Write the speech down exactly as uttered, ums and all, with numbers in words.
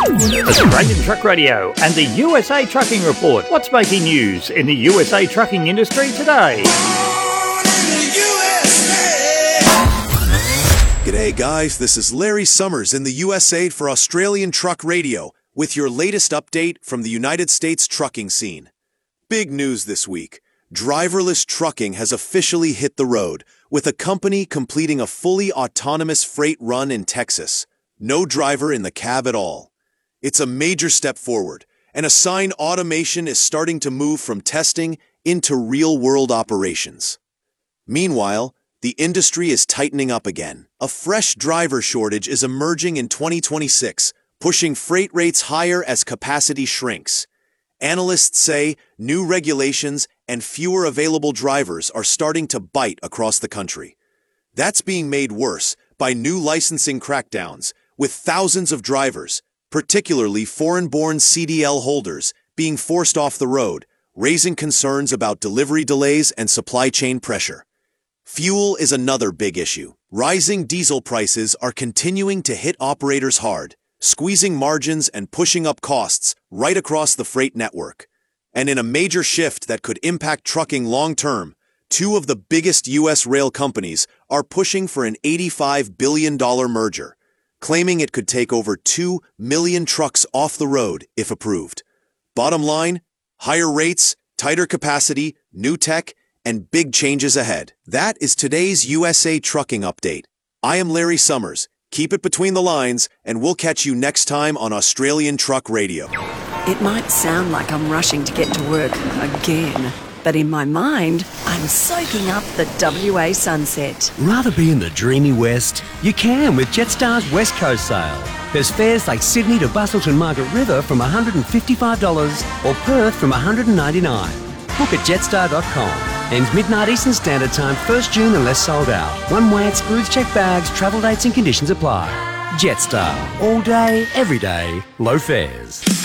Australian Truck Radio and the U S A Trucking Report. What's making news in the U S A trucking industry today? G'day guys, this is Larry Summers in the U S A for Australian Truck Radio with your latest update from the United States trucking scene. Big news this week. Driverless trucking has officially hit the road, with a company completing a fully autonomous freight run in Texas. No driver in the cab at all. It's a major step forward, and a sign automation is starting to move from testing into real-world operations. Meanwhile, the industry is tightening up again. A fresh driver shortage is emerging in twenty twenty-six, pushing freight rates higher as capacity shrinks. Analysts say new regulations and fewer available drivers are starting to bite across the country. That's being made worse by new licensing crackdowns, with thousands of drivers, particularly foreign-born C D L holders, being forced off the road, raising concerns about delivery delays and supply chain pressure. Fuel is another big issue. Rising diesel prices are continuing to hit operators hard, squeezing margins and pushing up costs right across the freight network. And in a major shift that could impact trucking long-term, two of the biggest U S rail companies are pushing for an eighty-five billion dollars merger, claiming it could take over two million trucks off the road if approved. Bottom line, higher rates, tighter capacity, new tech, and big changes ahead. That is today's U S A Trucking Update. I am Larry Summers. Keep it between the lines, and we'll catch you next time on Australian Truck Radio. It might sound like I'm rushing to get to work again, but in my mind, I'm soaking up the W A sunset. Rather be in the dreamy West? You can with Jetstar's West Coast sale. There's fares like Sydney to Busselton Margaret River from one hundred fifty-five dollars or Perth from one hundred ninety-nine dollars. Book at jetstar dot com. Ends midnight Eastern Standard Time, first June unless sold out. One way excludes checked bags, travel dates and conditions apply. Jetstar. All day, every day, low fares.